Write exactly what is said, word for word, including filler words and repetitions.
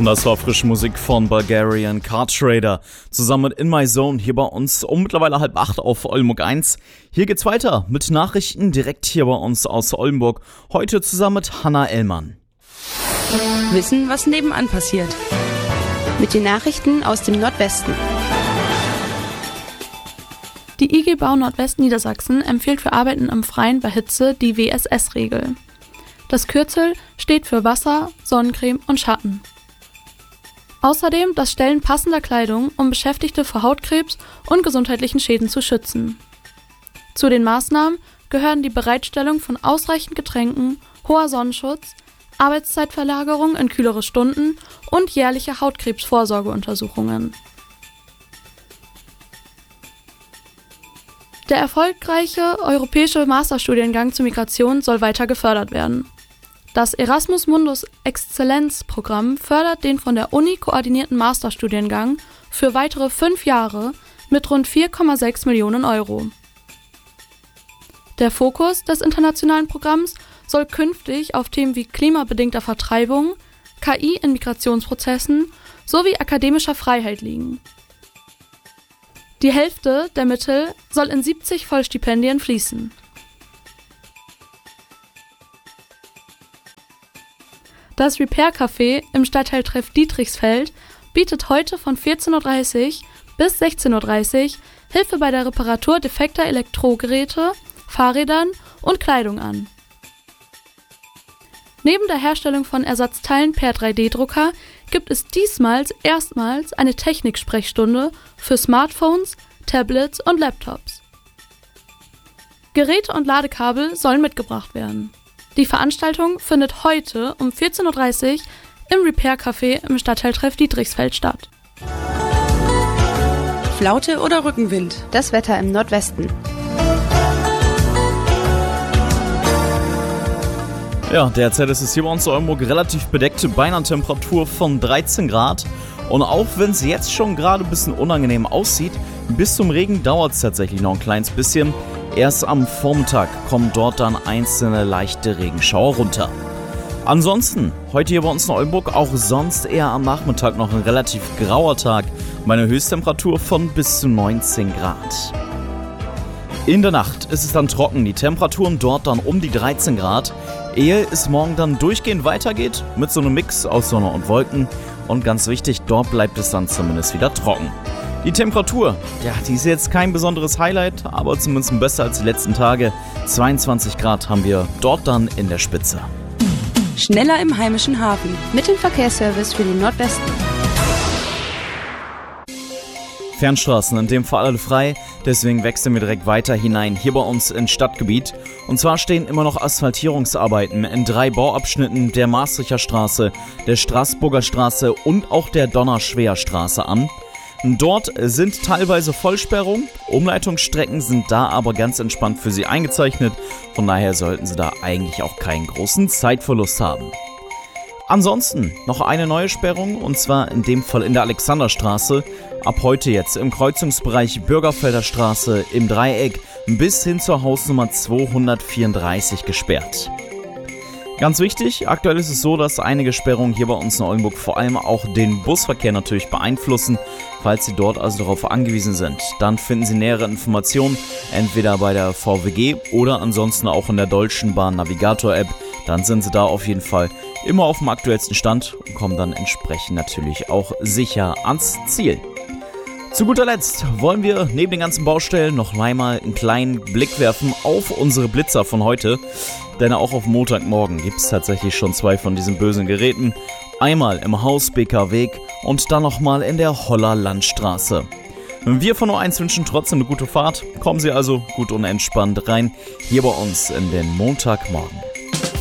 Das war frische Musik von Bulgarian Car Trader zusammen mit In My Zone hier bei uns um mittlerweile halb acht auf Oldenburg eins. Hier geht's weiter mit Nachrichten direkt hier bei uns aus Oldenburg. Heute zusammen mit Hanna Ellmann. Wissen, was nebenan passiert. Mit den Nachrichten aus dem Nordwesten. Die I G Bau Nordwest Niedersachsen empfiehlt für Arbeiten im Freien bei Hitze die W S S-Regel. Das Kürzel steht für Wasser, Sonnencreme und Schatten. Außerdem das Stellen passender Kleidung, um Beschäftigte vor Hautkrebs und gesundheitlichen Schäden zu schützen. Zu den Maßnahmen gehören die Bereitstellung von ausreichend Getränken, hoher Sonnenschutz, Arbeitszeitverlagerung in kühlere Stunden und jährliche Hautkrebsvorsorgeuntersuchungen. Der erfolgreiche europäische Masterstudiengang zur Migration soll weiter gefördert werden. Das Erasmus Mundus Exzellenzprogramm fördert den von der Uni koordinierten Masterstudiengang für weitere fünf Jahre mit rund vier Komma sechs Millionen Euro. Der Fokus des internationalen Programms soll künftig auf Themen wie klimabedingter Vertreibung, K I in Migrationsprozessen sowie akademischer Freiheit liegen. Die Hälfte der Mittel soll in siebzig Vollstipendien fließen. Das Repair Café im Stadtteil Treff Dietrichsfeld bietet heute von vierzehn Uhr dreißig bis sechzehn Uhr dreißig Hilfe bei der Reparatur defekter Elektrogeräte, Fahrrädern und Kleidung an. Neben der Herstellung von Ersatzteilen per drei D Drucker gibt es diesmal erstmals eine Techniksprechstunde für Smartphones, Tablets und Laptops. Geräte und Ladekabel sollen mitgebracht werden. Die Veranstaltung findet heute um vierzehn Uhr dreißig im Repair Café im Stadtteil Treff Dietrichsfeld statt. Flaute oder Rückenwind? Das Wetter im Nordwesten. Ja, derzeit ist es hier bei uns in Oldenburg relativ bedeckt bei einer Temperatur von dreizehn Grad. Und auch wenn es jetzt schon gerade ein bisschen unangenehm aussieht, bis zum Regen dauert es tatsächlich noch ein kleines bisschen. Erst am Vormittag kommen dort dann einzelne leichte Regenschauer runter. Ansonsten, heute hier bei uns in Oldenburg auch sonst eher am Nachmittag noch ein relativ grauer Tag. Meine Höchsttemperatur von bis zu neunzehn Grad. In der Nacht ist es dann trocken, die Temperaturen dort dann um die dreizehn Grad. Ehe es morgen dann durchgehend weitergeht mit so einem Mix aus Sonne und Wolken. Und ganz wichtig, dort bleibt es dann zumindest wieder trocken. Die Temperatur, ja, die ist jetzt kein besonderes Highlight, aber zumindest besser als die letzten Tage. zweiundzwanzig Grad haben wir dort dann in der Spitze. Schneller im heimischen Hafen. Mit dem Verkehrsservice für den Nordwesten. Fernstraßen, in dem Fall alle frei, deswegen wechseln wir direkt weiter hinein, hier bei uns ins Stadtgebiet. Und zwar stehen immer noch Asphaltierungsarbeiten in drei Bauabschnitten der Maastrichter Straße, der Straßburger Straße und auch der Donnerschwer-Straße an. Dort sind teilweise Vollsperrungen, Umleitungsstrecken sind da aber ganz entspannt für Sie eingezeichnet, von daher sollten Sie da eigentlich auch keinen großen Zeitverlust haben. Ansonsten noch eine neue Sperrung, und zwar in dem Fall in der Alexanderstraße. Ab heute jetzt im Kreuzungsbereich Bürgerfelder Straße im Dreieck bis hin zur Hausnummer zweihundertvierunddreißig gesperrt. Ganz wichtig, aktuell ist es so, dass einige Sperrungen hier bei uns in Oldenburg vor allem auch den Busverkehr natürlich beeinflussen. Falls Sie dort also darauf angewiesen sind, dann finden Sie nähere Informationen entweder bei der V W G oder ansonsten auch in der Deutschen Bahn Navigator App. Dann sind Sie da auf jeden Fall immer auf dem aktuellsten Stand und kommen dann entsprechend natürlich auch sicher ans Ziel. Zu guter Letzt wollen wir neben den ganzen Baustellen noch einmal einen kleinen Blick werfen auf unsere Blitzer von heute. Denn auch auf Montagmorgen gibt es tatsächlich schon zwei von diesen bösen Geräten. Einmal im Haus Beker Weg und dann nochmal in der Holler Landstraße. Wir von O eins wünschen trotzdem eine gute Fahrt. Kommen Sie also gut und entspannt rein hier bei uns in den Montagmorgen.